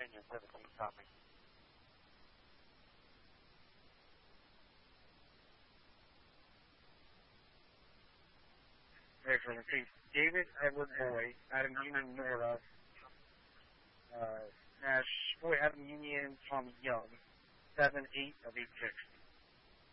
opinion for the same topic. Okay, for the case, David Edward Boy, Adam Union Nora, Nash, Boy Adam Union, Tommy Young, 7-8 of 8-6.